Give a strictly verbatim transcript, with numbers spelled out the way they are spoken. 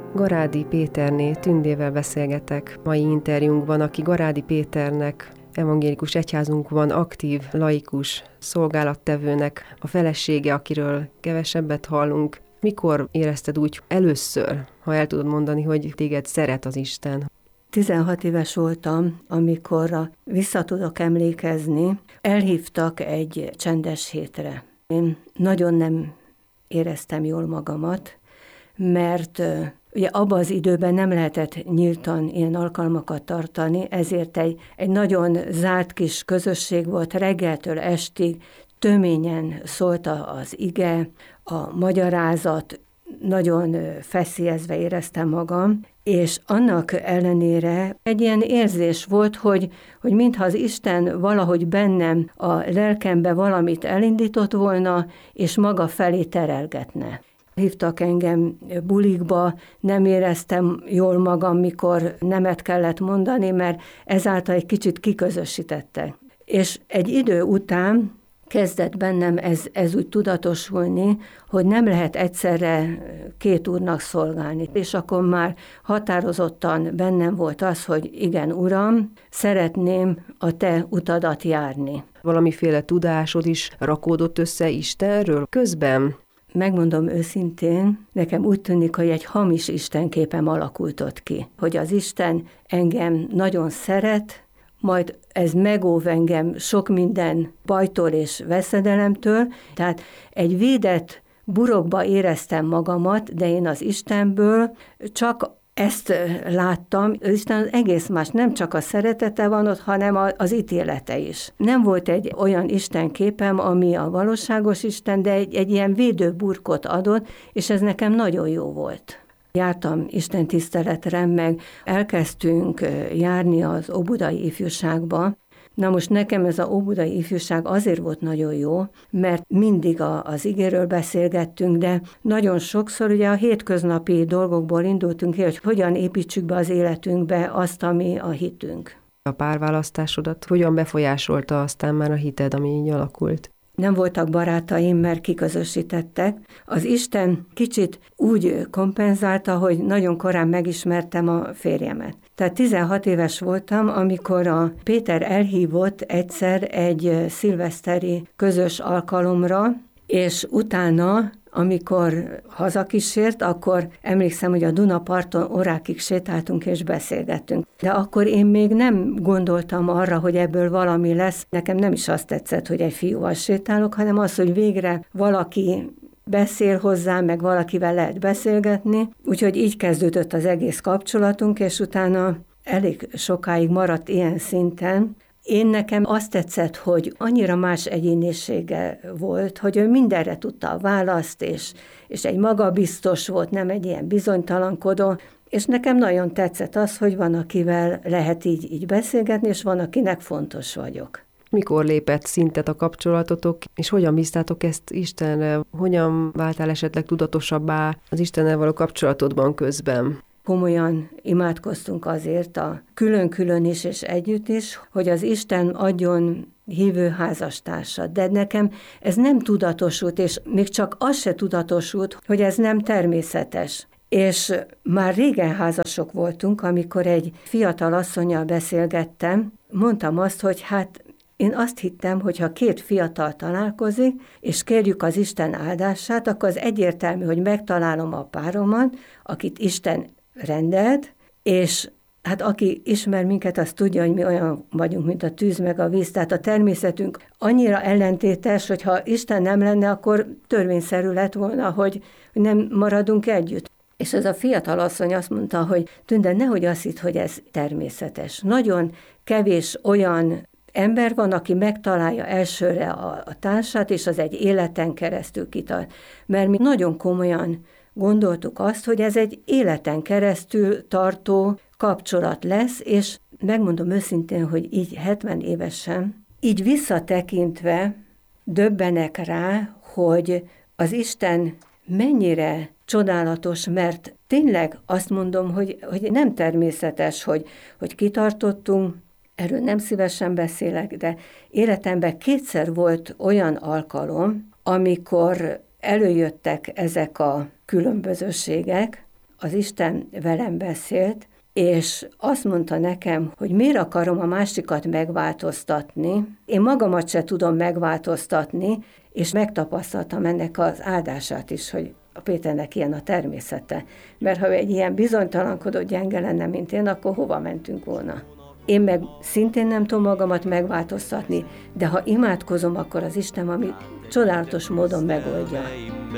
Garádi Péterné Tündével beszélgetek mai interjúnkban, aki Garádi Péternek, evangélikus egyházunkban aktív, laikus szolgálattevőnek a felesége, akiről kevesebbet hallunk. Mikor érezted úgy először, ha el tudod mondani, hogy téged szeret az Isten? tizenhat éves voltam, amikor vissza tudok emlékezni, elhívtak egy csendes hétre. Én nagyon nem éreztem jól magamat, mert ugye abban az időben nem lehetett nyíltan ilyen alkalmakat tartani, ezért egy, egy nagyon zárt kis közösség volt, reggeltől estig töményen szólt az ige, a magyarázat, nagyon feszélyezve éreztem magam, és annak ellenére egy ilyen érzés volt, hogy, hogy mintha az Isten valahogy bennem, a lelkembe valamit elindított volna, és maga felé terelgetne. Hívtak engem bulikba, nem éreztem jól magam, mikor nemet kellett mondani, mert ezáltal egy kicsit kiközösítettek. És egy idő után kezdett bennem ez, ez úgy tudatosulni, hogy nem lehet egyszerre két úrnak szolgálni. És akkor már határozottan bennem volt az, hogy igen, Uram, szeretném a te utadat járni. Valamiféle tudásod is rakódott össze Istenről közben? Megmondom őszintén, nekem úgy tűnik, hogy egy hamis istenképem alakult ott ki. Hogy az Isten engem nagyon szeret, majd ez megóv engem sok minden bajtól és veszedelemtől, tehát egy védett burokba éreztem magamat, de én az Istenből csak ezt láttam, az Isten egész más, nem csak a szeretete van ott, hanem az ítélete is. Nem volt egy olyan istenképem, ami a valóságos Isten, de egy, egy ilyen védőburkot adott, és ez nekem nagyon jó volt. Jártam istentiszteletre, meg elkezdtünk járni az óbudai ifjúságba. Na most nekem ez a óbudai ifjúság azért volt nagyon jó, mert mindig a, az igéről beszélgettünk, de nagyon sokszor ugye a hétköznapi dolgokból indultunk ki, hogy hogyan építsük be az életünkbe azt, ami a hitünk. A párválasztásodat hogyan befolyásolta aztán már a hited, ami így alakult? Nem voltak barátaim, mert kiközösítettek. Az Isten kicsit úgy kompenzálta, hogy nagyon korán megismertem a férjemet. Tehát tizenhat éves voltam, amikor a Péter elhívott egyszer egy szilveszteri közös alkalomra, és utána, amikor hazakísért, akkor emlékszem, hogy a Dunaparton órákig sétáltunk és beszélgettünk. De akkor én még nem gondoltam arra, hogy ebből valami lesz. Nekem nem is azt tetszett, hogy egy fiúval sétálok, hanem az, hogy végre valaki beszél hozzá, meg valakivel lehet beszélgetni. Úgyhogy így kezdődött az egész kapcsolatunk, és utána elég sokáig maradt ilyen szinten. Én nekem azt tetszett, hogy annyira más egyénisége volt, hogy ő mindenre tudta a választ, és, és egy magabiztos volt, nem egy ilyen bizonytalankodó, és nekem nagyon tetszett az, hogy van, akivel lehet így, így beszélgetni, és van, akinek fontos vagyok. Mikor lépett szintet a kapcsolatotok, és hogyan bíztátok ezt Istenre? Hogyan váltál esetleg tudatosabbá az Istennel való kapcsolatodban közben? Komolyan imádkoztunk azért a külön-külön is és együtt is, hogy az Isten adjon hívő házastársat. De nekem ez nem tudatosult, és még csak az se tudatosult, hogy ez nem természetes. És már régen házasok voltunk, amikor egy fiatal asszonnyal beszélgettem, mondtam azt, hogy hát én azt hittem, hogy ha két fiatal találkozik, és kérjük az Isten áldását, akkor az egyértelmű, hogy megtalálom a páromat, akit Isten rendelt, és hát aki ismer minket, az tudja, hogy mi olyan vagyunk, mint a tűz meg a víz, tehát a természetünk annyira ellentétes, hogy ha Isten nem lenne, akkor törvényszerű lett volna, hogy nem maradunk együtt. És ez a fiatal asszony azt mondta, hogy Tünde, nehogy azt hidd, hogy ez természetes. Nagyon kevés olyan ember van, aki megtalálja elsőre a, a társát, és az egy életen keresztül kitart. Mert mi nagyon komolyan gondoltuk azt, hogy ez egy életen keresztül tartó kapcsolat lesz, és megmondom őszintén, hogy így hetven évesen, így visszatekintve döbbenek rá, hogy az Isten mennyire csodálatos, mert tényleg azt mondom, hogy, hogy nem természetes, hogy, hogy kitartottunk, erről nem szívesen beszélek, de életemben kétszer volt olyan alkalom, amikor előjöttek ezek a különbözőségek, az Isten velem beszélt, és azt mondta nekem, hogy miért akarom a másikat megváltoztatni. Én magamat se tudom megváltoztatni, és megtapasztaltam ennek az áldását is, hogy a Péternek ilyen a természete. Mert ha egy ilyen bizonytalankodó gyenge lenne, mint én, akkor hova mentünk volna? Én meg szintén nem tudom magamat megváltoztatni, de ha imádkozom, akkor az Isten, ami csodálatos módon megoldja.